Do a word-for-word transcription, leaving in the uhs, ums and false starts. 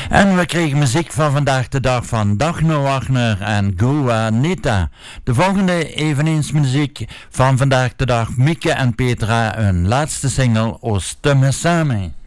En we kregen muziek van vandaag de dag van Dagno Wagner en Goa Nita. De volgende eveneens muziek van vandaag de dag Mieke en Petra, hun laatste single O Stumme Samen.